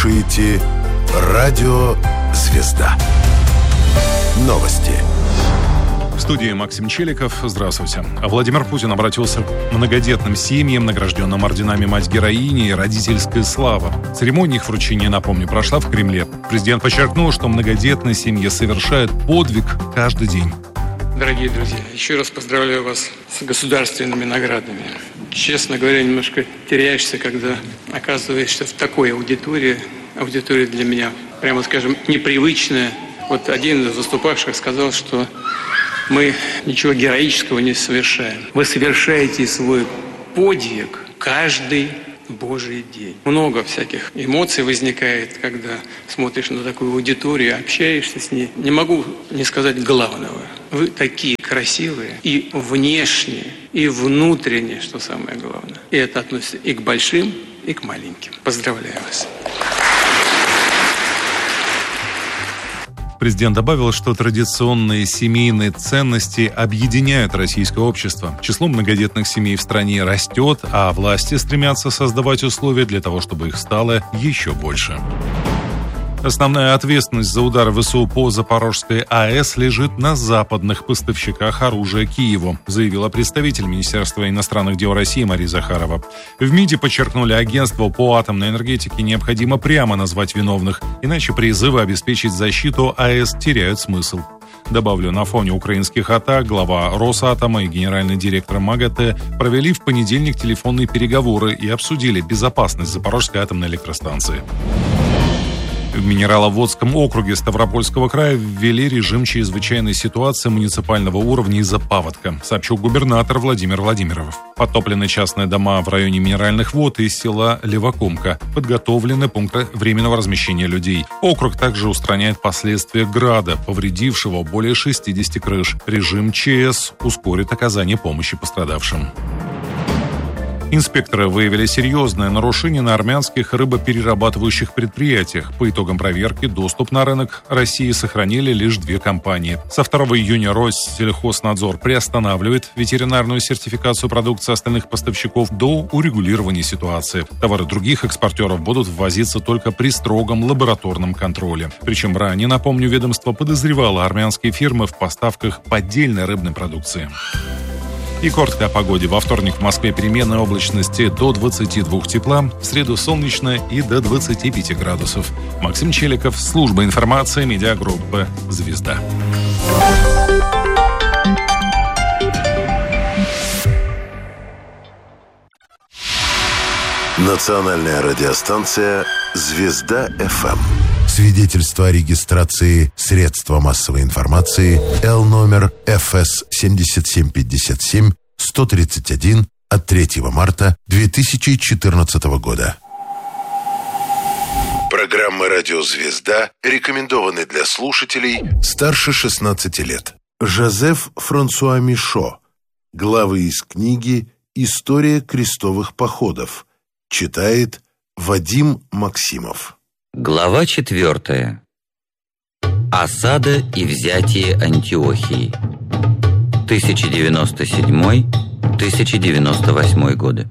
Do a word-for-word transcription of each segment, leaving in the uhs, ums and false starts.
слушаете Радио «Звезда». Новости. В студии Максим Челиков. Здравствуйте. Владимир Путин обратился к многодетным семьям, награжденным орденами «Мать-героини» и «Родительская слава». Церемония их вручения, напомню, прошла в Кремле. Президент подчеркнул, что многодетные семьи совершают подвиг каждый день. Дорогие друзья, еще раз поздравляю вас с государственными наградами. Честно говоря, немножко теряешься, когда оказываешься в такой аудитории. Аудитория для меня, прямо скажем, непривычная. Вот один из выступавших сказал, что мы ничего героического не совершаем. Вы совершаете свой подвиг каждый Божий день. Много всяких эмоций возникает, когда смотришь на такую аудиторию, общаешься с ней. Не могу не сказать главного. Вы такие красивые и внешне, и внутренне, что самое главное. И это относится и к большим, и к маленьким. Поздравляю вас. Президент добавил, что традиционные семейные ценности объединяют российское общество. Число многодетных семей в стране растет, а власти стремятся создавать условия для того, чтобы их стало еще больше. Основная ответственность за удар ВСУ по Запорожской АЭС лежит на западных поставщиках оружия Киеву, заявила представитель Министерства иностранных дел России Мария Захарова. В МИДе подчеркнули, агентству по атомной энергетике необходимо прямо назвать виновных, иначе призывы обеспечить защиту АЭС теряют смысл. Добавлю, на фоне украинских атак глава Росатома и генеральный директор МАГАТЭ провели в понедельник телефонные переговоры и обсудили безопасность Запорожской атомной электростанции. В Минераловодском округе Ставропольского края ввели режим чрезвычайной ситуации муниципального уровня из-за паводка, сообщил губернатор Владимир Владимиров. Подтоплены частные дома в районе Минеральных вод и села Левокомка. Подготовлены пункты временного размещения людей. Округ также устраняет последствия града, повредившего более шестидесяти крыш. Режим ЧС ускорит оказание помощи пострадавшим. Инспекторы выявили серьезное нарушение на армянских рыбоперерабатывающих предприятиях. По итогам проверки доступ на рынок России сохранили лишь две компании. Со второго июня Россельхознадзор приостанавливает ветеринарную сертификацию продукции остальных поставщиков до урегулирования ситуации. Товары других экспортеров будут ввозиться только при строгом лабораторном контроле. Причем ранее, напомню, ведомство подозревало армянские фирмы в поставках поддельной рыбной продукции. И коротко о погоде. Во вторник в Москве переменная облачности до двадцати двух тепла, в среду солнечно и до двадцати пяти градусов. Максим Челиков, служба информации, медиагруппы «Звезда». Национальная радиостанция «Звезда-ФМ». Свидетельство о регистрации средства массовой информации Л номер Ф С семь семь пять семь сто тридцать один от третьего марта две тысячи четырнадцатого года. Программа «Радио Звезда» рекомендованы для слушателей старше шестнадцати лет. Жозеф Франсуа Мишо. Главы из книги «История крестовых походов». Читает Вадим Максимов. Глава четвертая. Осада и взятие Антиохии. тысяча девяносто седьмой — тысяча девяносто восьмой годы.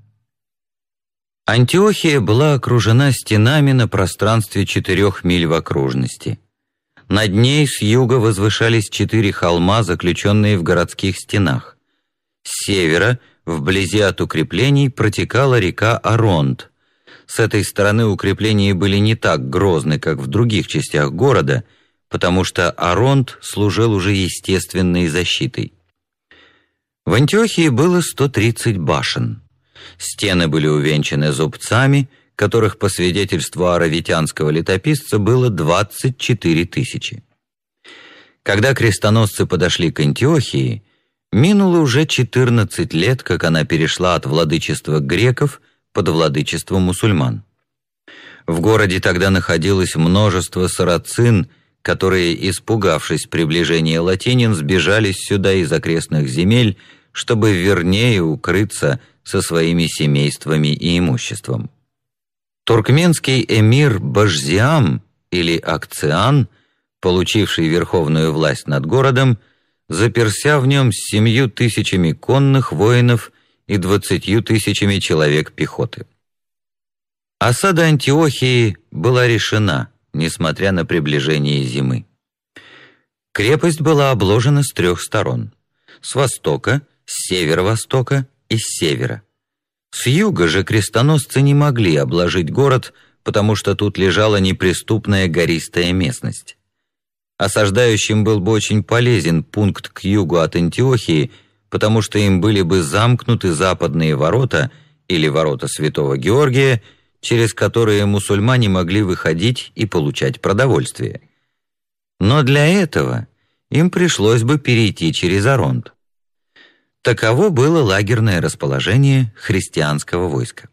Антиохия была окружена стенами на пространстве четырех миль в окружности. Над ней с юга возвышались четыре холма, заключенные в городских стенах. С севера, вблизи от укреплений, протекала река Аронт. С этой стороны укрепления были не так грозны, как в других частях города, потому что Аронт служил уже естественной защитой. В Антиохии было сто тридцать башен. Стены были увенчаны зубцами, которых, по свидетельству аравитянского летописца, было двадцать четыре тысячи. Когда крестоносцы подошли к Антиохии, минуло уже четырнадцать лет, как она перешла от владычества греков под владычество мусульман. В городе тогда находилось множество сарацин, которые, испугавшись приближения латинин, сбежались сюда из окрестных земель, чтобы вернее укрыться со своими семействами и имуществом. Туркменский эмир Башзиам или Акциан, получивший верховную власть над городом, заперся в нем с семью тысячами конных воинов и двадцатью тысячами человек пехоты. Осада Антиохии была решена, несмотря на приближение зимы. Крепость была обложена с трех сторон: с востока, с северо-востока и с севера. С юга же крестоносцы не могли обложить город, потому что тут лежала неприступная гористая местность. Осаждающим был бы очень полезен пункт к югу от Антиохии, потому что им были бы замкнуты западные ворота или ворота Святого Георгия, через которые мусульмане могли выходить и получать продовольствие. Но для этого им пришлось бы перейти через Аронт. Таково было лагерное расположение христианского войска.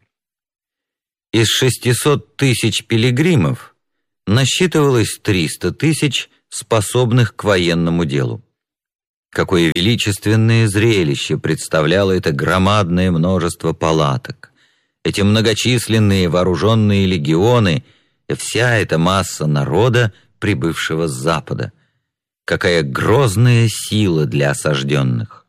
Из шестисот тысяч пилигримов насчитывалось триста тысяч, способных к военному делу. Какое величественное зрелище представляло это громадное множество палаток, эти многочисленные вооруженные легионы и вся эта масса народа, прибывшего с запада. Какая грозная сила для осажденных!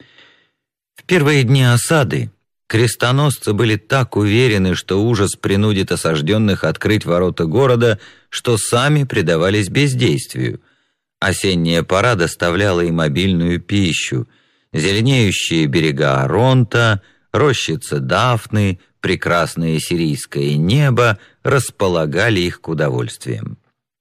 В первые дни осады крестоносцы были так уверены, что ужас принудит осажденных открыть ворота города, что сами предавались бездействию. Осенняя пора доставляла им обильную пищу: зеленеющие берега Аронта, рощицы Дафны, прекрасное сирийское небо располагали их к удовольствиям.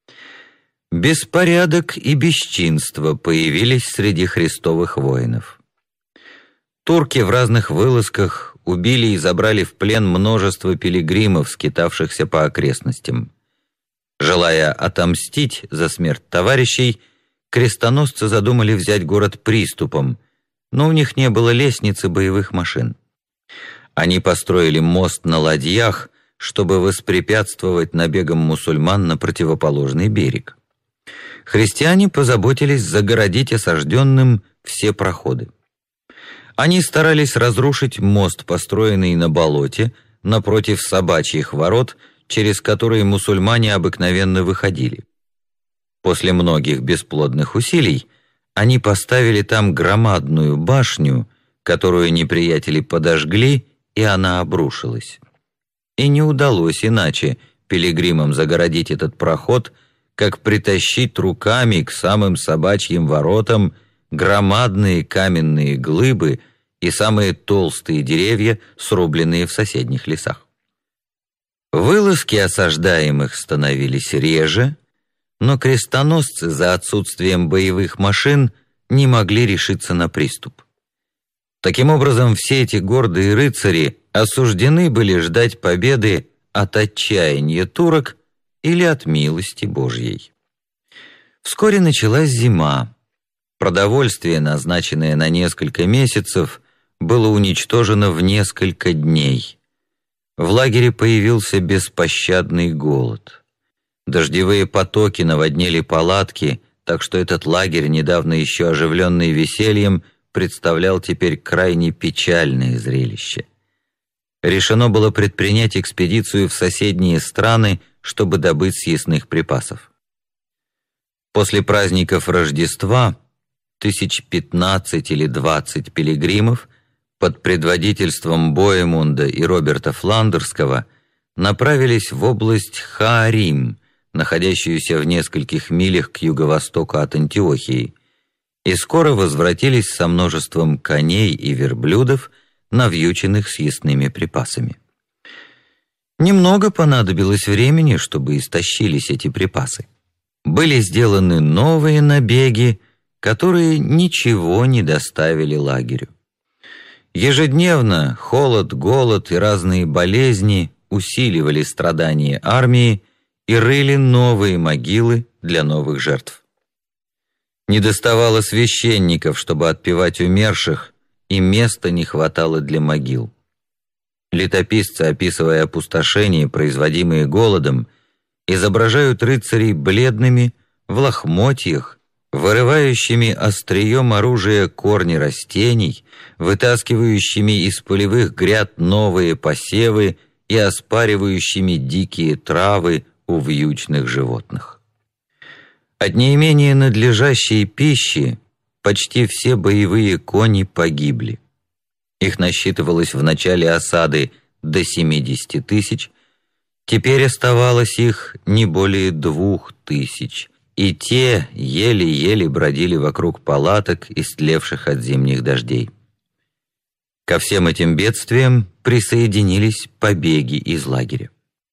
Беспорядок и бесчинство появились среди христовых воинов. Турки в разных вылазках убили и забрали в плен множество пилигримов, скитавшихся по окрестностям. Желая отомстить за смерть товарищей, крестоносцы задумали взять город приступом, но у них не было лестницы боевых машин. Они построили мост на ладьях, чтобы воспрепятствовать набегам мусульман на противоположный берег. Христиане позаботились загородить осажденным все проходы. Они старались разрушить мост, построенный на болоте, напротив собачьих ворот, через которые мусульмане обыкновенно выходили. После многих бесплодных усилий они поставили там громадную башню, которую неприятели подожгли, и она обрушилась. И не удалось иначе пилигримам загородить этот проход, как притащить руками к самым собачьим воротам громадные каменные глыбы и самые толстые деревья, срубленные в соседних лесах. Вылазки осаждаемых становились реже, но крестоносцы за отсутствием боевых машин не могли решиться на приступ. Таким образом, все эти гордые рыцари осуждены были ждать победы от отчаяния турок или от милости Божьей. Вскоре началась зима. Продовольствие, назначенное на несколько месяцев, было уничтожено в несколько дней. В лагере появился беспощадный голод. Дождевые потоки наводнили палатки, так что этот лагерь, недавно еще оживленный весельем, представлял теперь крайне печальное зрелище. Решено было предпринять экспедицию в соседние страны, чтобы добыть съестных припасов. После праздников Рождества тысяч пятнадцать или двадцать пилигримов под предводительством Боемунда и Роберта Фландерского направились в область Хаарим, находящуюся в нескольких милях к юго-востоку от Антиохии, и скоро возвратились со множеством коней и верблюдов, навьюченных съестными припасами. Немного понадобилось времени, чтобы истощились эти припасы. Были сделаны новые набеги, которые ничего не доставили лагерю. Ежедневно холод, голод и разные болезни усиливали страдания армии и рыли новые могилы для новых жертв. Недоставало священников, чтобы отпевать умерших, и места не хватало для могил. Летописцы, описывая опустошения, производимые голодом, изображают рыцарей бледными, в лохмотьях, вырывающими острием оружия корни растений, вытаскивающими из полевых гряд новые посевы и оспаривающими дикие травы у вьючных животных. От неимения надлежащей пищи почти все боевые кони погибли. Их насчитывалось в начале осады до семидесяти тысяч, Теперь оставалось их не более двух тысяч, и те еле-еле бродили вокруг палаток, истлевших от зимних дождей. Ко всем этим бедствиям присоединились побеги из лагеря.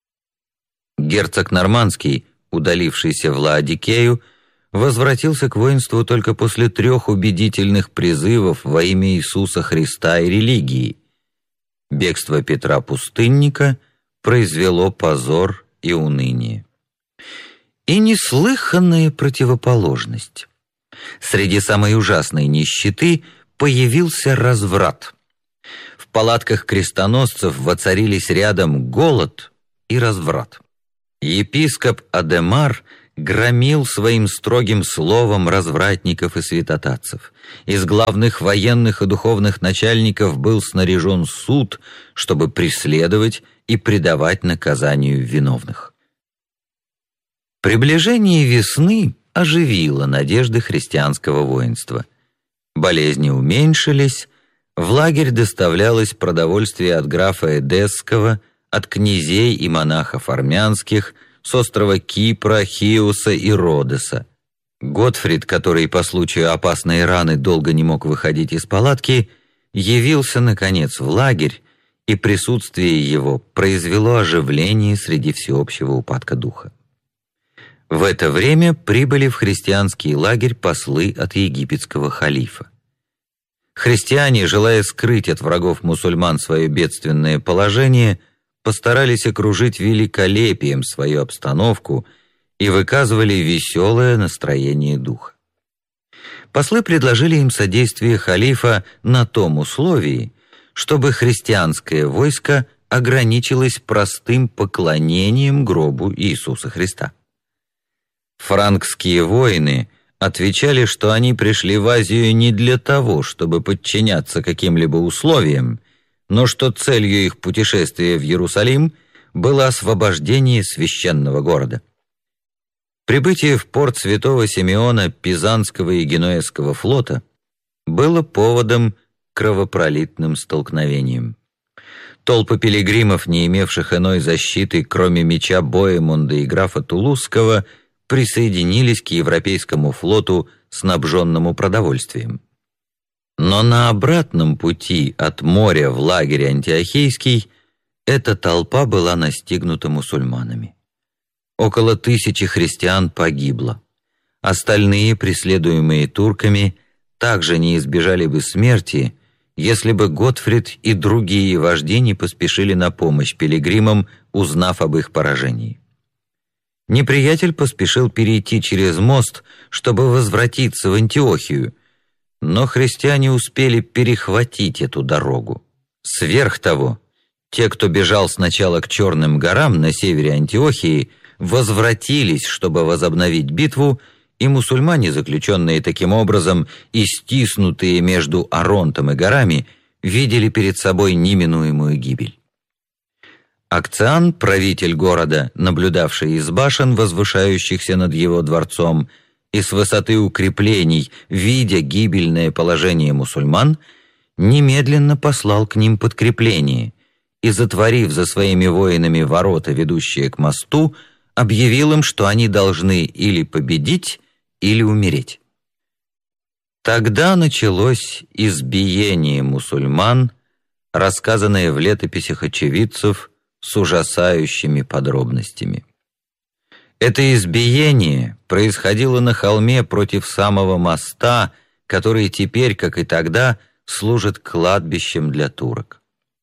Герцог Нормандский, удалившийся в Лаодикею, возвратился к воинству только после трех убедительных призывов во имя Иисуса Христа и религии. Бегство Петра Пустынника произвело позор и уныние. И неслыханная противоположность. Среди самой ужасной нищеты появился разврат. В палатках крестоносцев воцарились рядом голод и разврат. Епископ Адемар громил своим строгим словом развратников и святотатцев. Из главных военных и духовных начальников был снаряжен суд, чтобы преследовать и предавать наказанию виновных. Приближение весны оживило надежды христианского воинства. Болезни уменьшились, в лагерь доставлялось продовольствие от графа Эдесского, от князей и монахов армянских, с острова Кипра, Хиуса и Родоса. Готфрид, который по случаю опасной раны долго не мог выходить из палатки, явился, наконец, в лагерь, и присутствие его произвело оживление среди всеобщего упадка духа. В это время прибыли в христианский лагерь послы от египетского халифа. Христиане, желая скрыть от врагов мусульман свое бедственное положение, постарались окружить великолепием свою обстановку и выказывали веселое настроение духа. Послы предложили им содействие халифа на том условии, чтобы христианское войско ограничилось простым поклонением гробу Иисуса Христа. Франкские воины отвечали, что они пришли в Азию не для того, чтобы подчиняться каким-либо условиям, но что целью их путешествия в Иерусалим было освобождение священного города. Прибытие в порт святого Симеона Пизанского и Генуэзского флота было поводом к кровопролитным столкновениям. Толпы пилигримов, не имевших иной защиты, кроме меча Боемонда и графа Тулузского, присоединились к европейскому флоту, снабженному продовольствием. Но на обратном пути от моря в лагерь Антиохийский эта толпа была настигнута мусульманами. Около тысячи христиан погибло. Остальные, преследуемые турками, также не избежали бы смерти, если бы Готфрид и другие вожди не поспешили на помощь пилигримам, узнав об их поражении. Неприятель поспешил перейти через мост, чтобы возвратиться в Антиохию, но христиане успели перехватить эту дорогу. Сверх того, те, кто бежал сначала к Черным горам на севере Антиохии, возвратились, чтобы возобновить битву, и мусульмане, заключенные таким образом и стиснутые между Аронтом и горами, видели перед собой неминуемую гибель. Акциан, правитель города, наблюдавший из башен, возвышающихся над его дворцом, и с высоты укреплений, видя гибельное положение мусульман, немедленно послал к ним подкрепление и, затворив за своими воинами ворота, ведущие к мосту, объявил им, что они должны или победить, или умереть. Тогда началось избиение мусульман, рассказанное в летописях очевидцев с ужасающими подробностями. Это избиение происходило на холме против самого моста, который теперь, как и тогда, служит кладбищем для турок.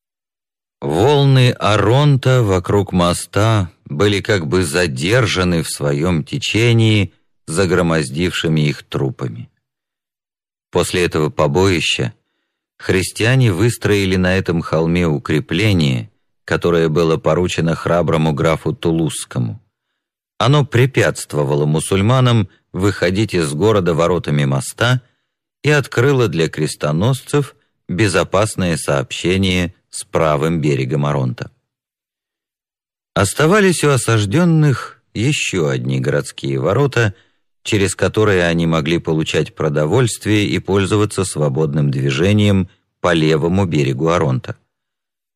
Волны Аронта вокруг моста были как бы задержаны в своем течении, загромоздившими их трупами. После этого побоища христиане выстроили на этом холме укрепление, которое было поручено храброму графу Тулузскому. Оно препятствовало мусульманам выходить из города воротами моста и открыло для крестоносцев безопасное сообщение с правым берегом Аронта. Оставались у осажденных еще одни городские ворота, через которые они могли получать продовольствие и пользоваться свободным движением по левому берегу Аронта.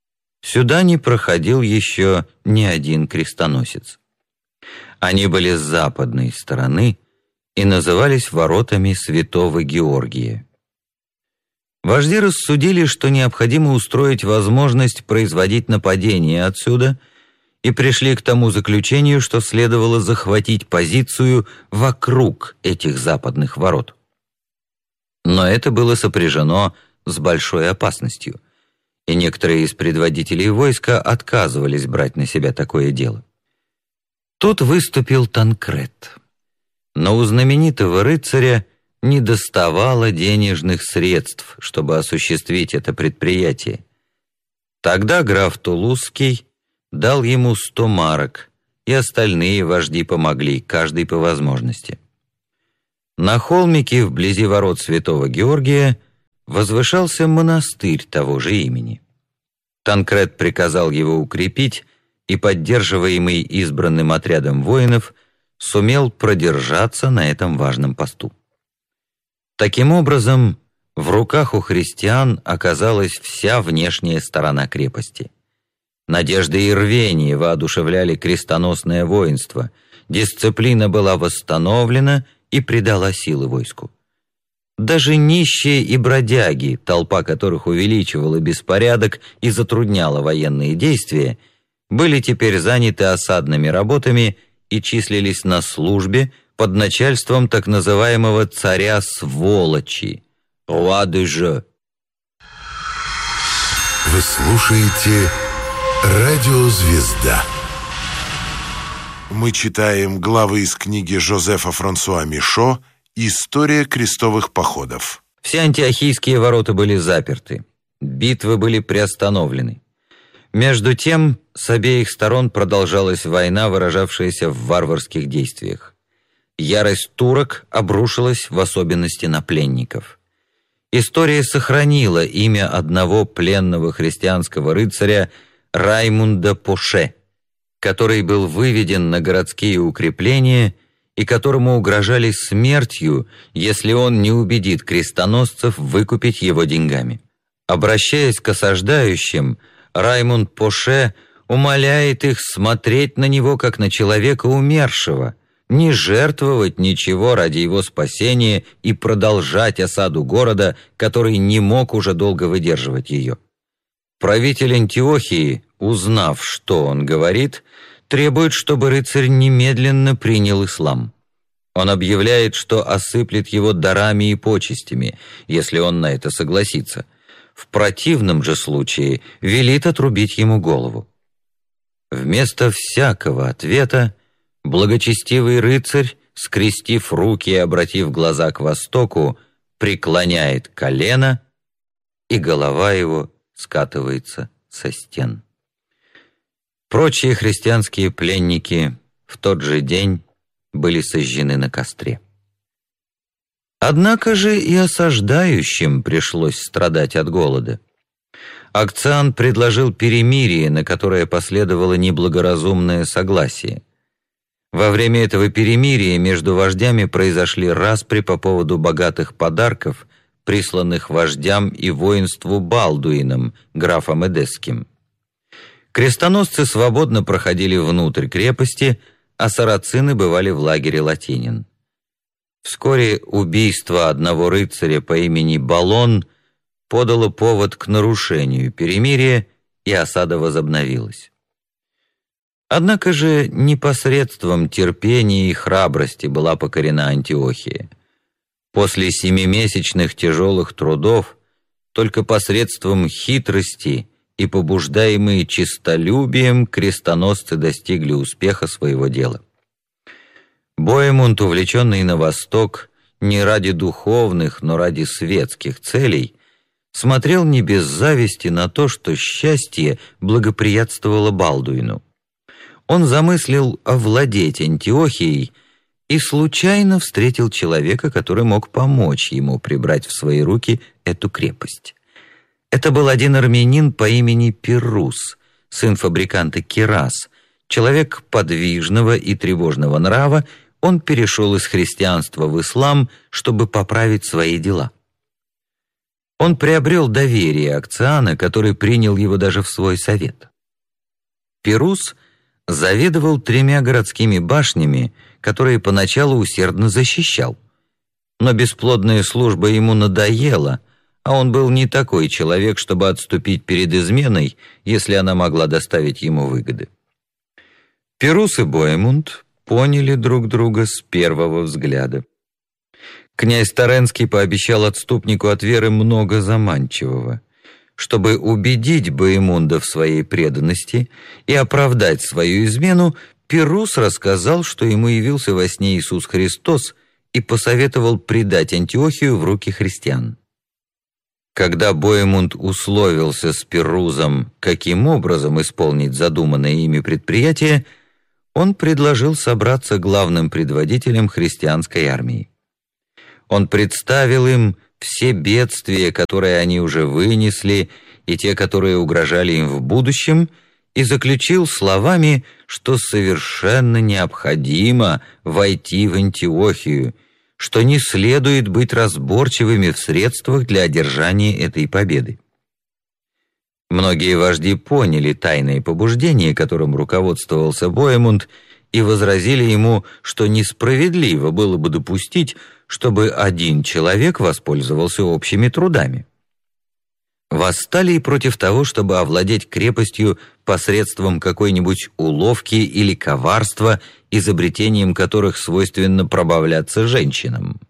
сюда не проходил еще ни один крестоносец. Они были с западной стороны и назывались воротами Святого Георгия. Вожди рассудили, что необходимо устроить возможность производить нападение отсюда, и пришли к тому заключению, что следовало захватить позицию вокруг этих западных ворот. Но это было сопряжено с большой опасностью, и некоторые из предводителей войска отказывались брать на себя такое дело. Тут выступил Танкрет. Но у знаменитого рыцаря недоставало денежных средств, чтобы осуществить это предприятие. Тогда граф Тулузский дал ему сто марок, и остальные вожди помогли, каждый по возможности. На холмике вблизи ворот Святого Георгия возвышался монастырь того же имени. Танкрет приказал его укрепить, и, поддерживаемый избранным отрядом воинов, сумел продержаться на этом важном посту. Таким образом, в руках у христиан оказалась вся внешняя сторона крепости. Надежды и рвение воодушевляли крестоносное воинство, дисциплина была восстановлена и придала силы войску. Даже нищие и бродяги, толпа которых увеличивала беспорядок и затрудняла военные действия, были теперь заняты осадными работами и числились на службе под начальством так называемого царя-сволочи, «Roi de jeu». Вы слушаете «Радиозвезда». Мы читаем главы из книги Жозефа Франсуа Мишо «История крестовых походов». Все антиохийские ворота были заперты, битвы были приостановлены. Между тем, с обеих сторон продолжалась война, выражавшаяся в варварских действиях. Ярость турок обрушилась в особенности на пленников. История сохранила имя одного пленного христианского рыцаря Раймунда Поше, который был выведен на городские укрепления и которому угрожали смертью, если он не убедит крестоносцев выкупить его деньгами. Обращаясь к осаждающим, Раймунд Поше умоляет их смотреть на него как на человека умершего, не жертвовать ничего ради его спасения и продолжать осаду города, который не мог уже долго выдерживать ее. Правитель Антиохии, узнав, что он говорит, требует, чтобы рыцарь немедленно принял ислам. Он объявляет, что осыплет его дарами и почестями, если он на это согласится. В противном же случае велит отрубить ему голову. Вместо всякого ответа благочестивый рыцарь, скрестив руки и обратив глаза к востоку, преклоняет колено, и голова его скатывается со стен. Прочие христианские пленники в тот же день были сожжены на костре. Однако же и осаждающим пришлось страдать от голода. Акциан предложил перемирие, на которое последовало неблагоразумное согласие. Во время этого перемирия между вождями произошли распри по поводу богатых подарков, присланных вождям и воинству Балдуином, графом Эдесским. Крестоносцы свободно проходили внутрь крепости, а сарацины бывали в лагере Латинин. Вскоре убийство одного рыцаря по имени Балон подало повод к нарушению перемирия, и осада возобновилась. Однако же непосредством терпения и храбрости была покорена Антиохия. После семимесячных тяжелых трудов только посредством хитрости и побуждаемые честолюбием крестоносцы достигли успеха своего дела. Боемунд, увлеченный на восток не ради духовных, но ради светских целей, смотрел не без зависти на то, что счастье благоприятствовало Балдуину. Он замыслил овладеть Антиохией и случайно встретил человека, который мог помочь ему прибрать в свои руки эту крепость. Это был один армянин по имени Пиррус, сын фабриканта Кирас, человек подвижного и тревожного нрава. Он перешел из христианства в ислам, чтобы поправить свои дела. Он приобрел доверие Акциана, который принял его даже в свой совет. Пирус заведовал тремя городскими башнями, которые поначалу усердно защищал. Но бесплодная служба ему надоела, а он был не такой человек, чтобы отступить перед изменой, если она могла доставить ему выгоды. Пирус и Боемунд поняли друг друга с первого взгляда. Князь Таренский пообещал отступнику от веры много заманчивого. Чтобы убедить Боемунда в своей преданности и оправдать свою измену, Пирус рассказал, что ему явился во сне Иисус Христос и посоветовал предать Антиохию в руки христиан. Когда Боемунд условился с Пирузом, каким образом исполнить задуманное ими предприятие, он предложил собраться главным предводителем христианской армии. Он представил им все бедствия, которые они уже вынесли, и те, которые угрожали им в будущем, и заключил словами, что совершенно необходимо войти в Антиохию, что не следует быть разборчивыми в средствах для одержания этой победы. Многие вожди поняли тайные побуждения, которым руководствовался Боемунд, и возразили ему, что несправедливо было бы допустить, чтобы один человек воспользовался общими трудами. Восстали и против того, чтобы овладеть крепостью посредством какой-нибудь уловки или коварства, изобретением которых свойственно пробавляться женщинам.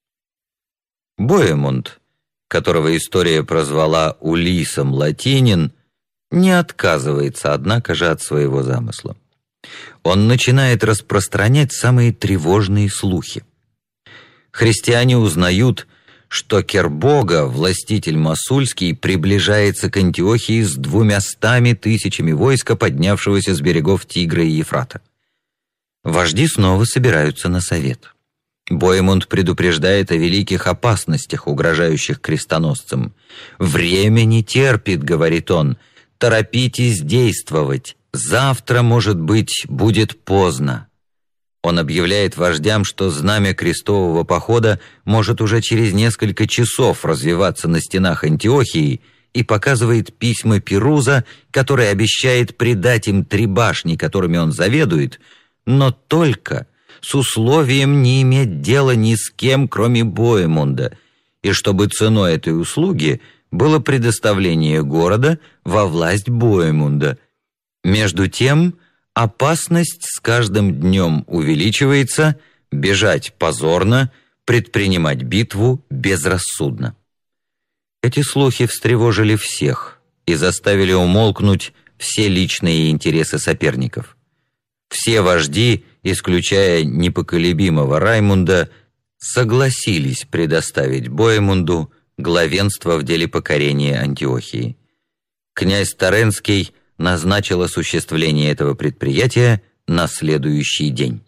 Боемунд, которого история прозвала Улисом Латинин, не отказывается, однако же, от своего замысла. Он начинает распространять самые тревожные слухи. Христиане узнают, что Кербога, властитель Масульский, приближается к Антиохии с двумястами тысячами войска, поднявшегося с берегов Тигра и Ефрата. Вожди снова собираются на совет. Боемунд предупреждает о великих опасностях, угрожающих крестоносцам. «Время не терпит», — говорит он, — «торопитесь действовать. Завтра, может быть, будет поздно». Он объявляет вождям, что знамя крестового похода может уже через несколько часов развиваться на стенах Антиохии, и показывает письма Пируза, который обещает предать им три башни, которыми он заведует, но только с условием не иметь дела ни с кем, кроме Боемунда, и чтобы ценой этой услуги было предоставление города во власть Боемунда. Между тем, опасность с каждым днем увеличивается, бежать позорно, предпринимать битву безрассудно. Эти слухи встревожили всех и заставили умолкнуть все личные интересы соперников. Все вожди, исключая непоколебимого Раймунда, согласились предоставить Боемунду главенство в деле покорения Антиохии. Князь Таренский назначил осуществление этого предприятия на следующий день.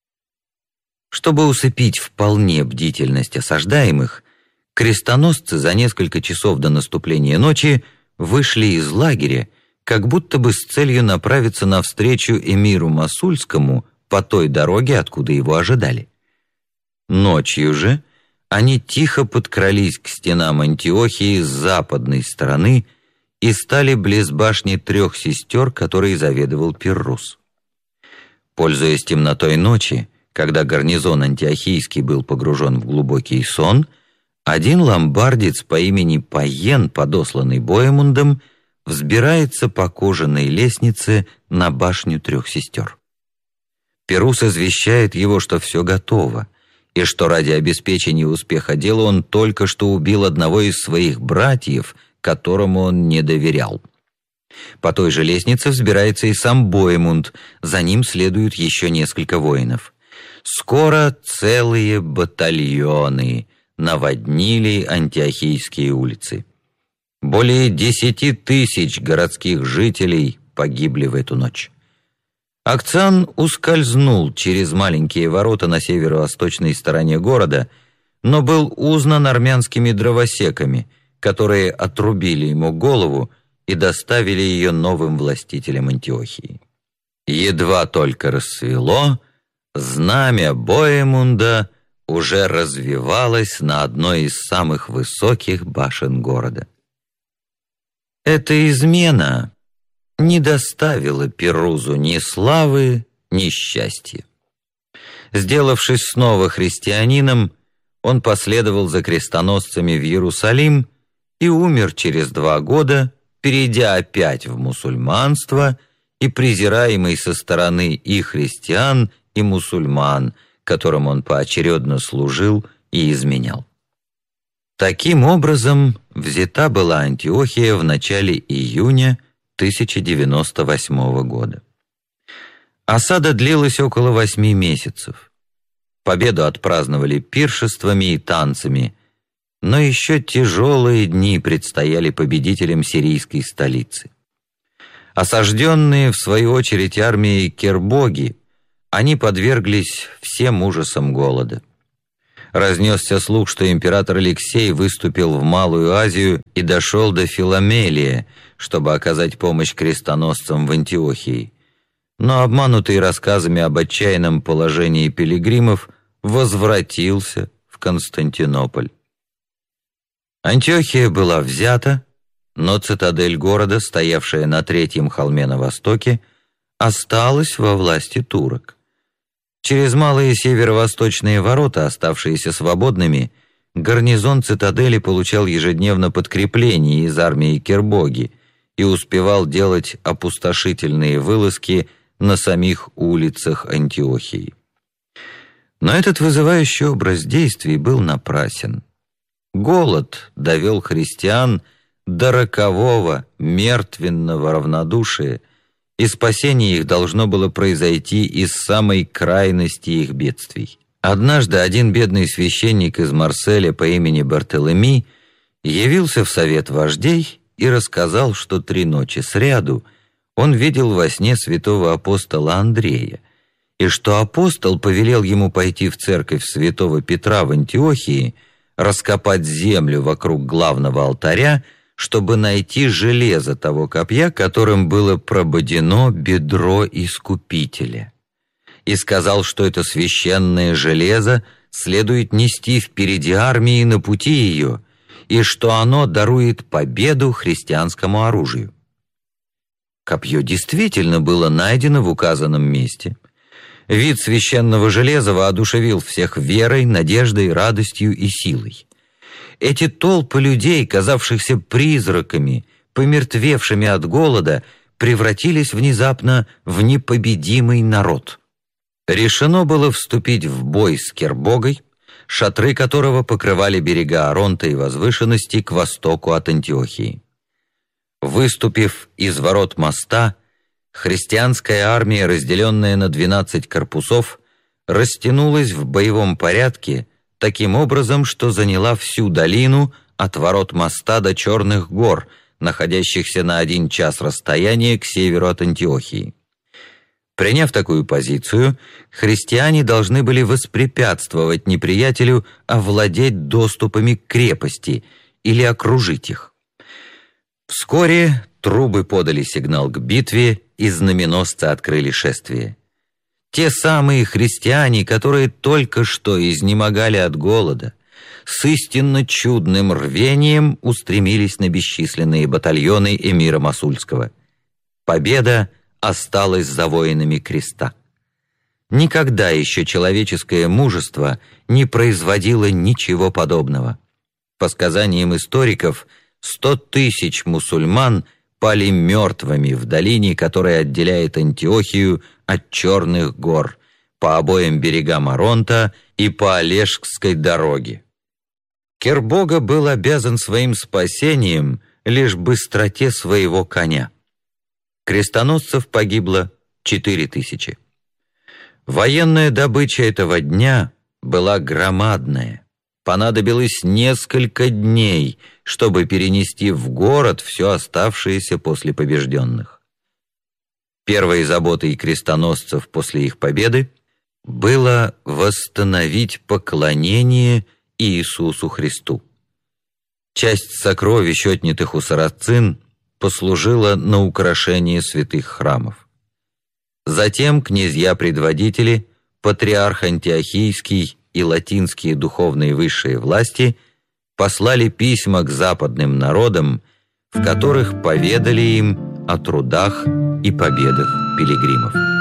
Чтобы усыпить вполне бдительность осаждаемых, крестоносцы за несколько часов до наступления ночи вышли из лагеря, как будто бы с целью направиться навстречу эмиру Масульскому по той дороге, откуда его ожидали. Ночью же они тихо подкрались к стенам Антиохии с западной стороны и стали близ башни трех сестер, которой заведовал Пиррус. Пользуясь темнотой ночи, когда гарнизон антиохийский был погружен в глубокий сон, один ломбардец по имени Паен, подосланный Боемундом, взбирается по кожаной лестнице на башню трех сестер. Пиррус извещает его, что все готово, и что ради обеспечения успеха дела он только что убил одного из своих братьев, которому он не доверял. По той же лестнице взбирается и сам Боемунд, за ним следуют еще несколько воинов. Скоро целые батальоны наводнили антиохийские улицы. Более десяти тысяч городских жителей погибли в эту ночь. Акциан ускользнул через маленькие ворота на северо-восточной стороне города, но был узнан армянскими дровосеками, которые отрубили ему голову и доставили ее новым властителям Антиохии. Едва только рассвело, знамя Боемунда уже развивалось на одной из самых высоких башен города. Эта измена не доставило Перузу ни славы, ни счастья. Сделавшись снова христианином, он последовал за крестоносцами в Иерусалим и умер через два года, перейдя опять в мусульманство и презираемый со стороны и христиан, и мусульман, которым он поочередно служил и изменял. Таким образом, взята была Антиохия в начале июня тысяча девяносто восьмого года. Осада длилась около восьми месяцев. Победу отпраздновали пиршествами и танцами, но еще тяжелые дни предстояли победителям сирийской столицы. Осажденные, в свою очередь, армией Кербоги, они подверглись всем ужасам голода. Разнесся слух, что император Алексей выступил в Малую Азию и дошел до Филомелия, чтобы оказать помощь крестоносцам в Антиохии. Но обманутый рассказами об отчаянном положении пилигримов, возвратился в Константинополь. Антиохия была взята, но цитадель города, стоявшая на третьем холме на востоке, осталась во власти турок. Через малые северо-восточные ворота, оставшиеся свободными, гарнизон цитадели получал ежедневно подкрепление из армии Кербоги и успевал делать опустошительные вылазки на самих улицах Антиохии. Но этот вызывающий образ действий был напрасен. Голод довел христиан до рокового, мертвенного равнодушия, и спасение их должно было произойти из самой крайности их бедствий. Однажды один бедный священник из Марселя по имени Бартолеми явился в совет вождей и рассказал, что три ночи сряду он видел во сне святого апостола Андрея, и что апостол повелел ему пойти в церковь святого Петра в Антиохии, раскопать землю вокруг главного алтаря, чтобы найти железо того копья, которым было прободено бедро Искупителя. И сказал, что это священное железо следует нести впереди армии на пути ее, и что оно дарует победу христианскому оружию. Копье действительно было найдено в указанном месте. Вид священного железа воодушевил всех верой, надеждой, радостью и силой. Эти толпы людей, казавшихся призраками, помертвевшими от голода, превратились внезапно в непобедимый народ. Решено было вступить в бой с Кербогой, шатры которого покрывали берега Аронта и возвышенности к востоку от Антиохии. Выступив из ворот моста, христианская армия, разделенная на двенадцать корпусов, растянулась в боевом порядке таким образом, что заняла всю долину от ворот моста до Черных гор, находящихся на один час расстояния к северу от Антиохии. Приняв такую позицию, христиане должны были воспрепятствовать неприятелю овладеть доступами к крепости или окружить их. Вскоре трубы подали сигнал к битве, и знаменосцы открыли шествие. Те самые христиане, которые только что изнемогали от голода, с истинно чудным рвением устремились на бесчисленные батальоны эмира Мосульского. Победа осталась за воинами креста. Никогда еще человеческое мужество не производило ничего подобного. По сказаниям историков, сто тысяч мусульман пали мертвыми в долине, которая отделяет Антиохию от Черных гор, по обоим берегам Аронта и по Олежской дороге. Кербога был обязан своим спасением лишь быстроте своего коня. Крестоносцев погибло четыре тысячи. Военная добыча этого дня была громадная. Понадобилось несколько дней, чтобы перенести в город все оставшееся после побежденных. Первой заботой крестоносцев после их победы было восстановить поклонение Иисусу Христу. Часть сокровищ, отнятых у сарацин, послужила на украшение святых храмов. Затем князья-предводители, патриарх Антиохийский и латинские духовные высшие власти послали письма к западным народам, в которых поведали им о трудах и победах пилигримов.